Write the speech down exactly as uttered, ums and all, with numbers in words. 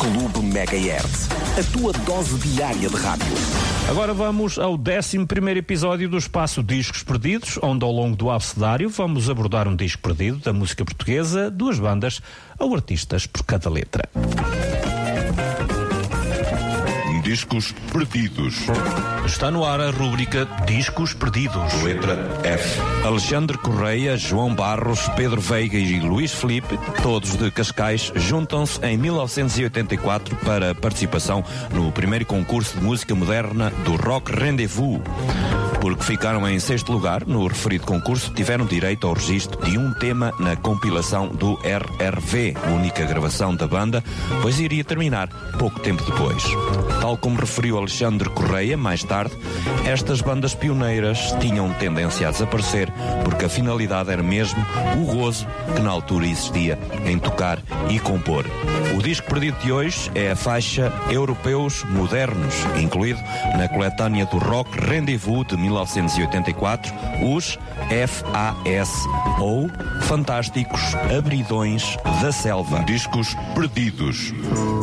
Clube Megahertz, a tua dose diária de rádio. Agora vamos ao décimo primeiro episódio do espaço Discos Perdidos, onde ao longo do abecedário vamos abordar um disco perdido da música portuguesa, duas bandas ou artistas por cada letra. Discos Perdidos. Está no ar a rúbrica Discos Perdidos. Letra F. Alexandre Correia, João Barros, Pedro Veiga e Luís Filipe, todos de Cascais, juntam-se em mil novecentos e oitenta e quatro para a participação no primeiro concurso de música moderna do Rock Rendezvous. Porque ficaram em sexto lugar no referido concurso, tiveram direito ao registro de um tema na compilação do R R V, única gravação da banda, pois iria terminar pouco tempo depois. Tal como referiu Alexandre Correia, mais tarde, estas bandas pioneiras tinham tendência a desaparecer, porque a finalidade era mesmo o gozo que na altura existia em tocar e compor. O disco perdido de hoje é a faixa Europeus Modernos, incluído na coletânea do Rock Rendezvous de mil novecentos e oitenta e quatro, os F A S, ou Fantásticos Abridões da Selva. Discos Perdidos.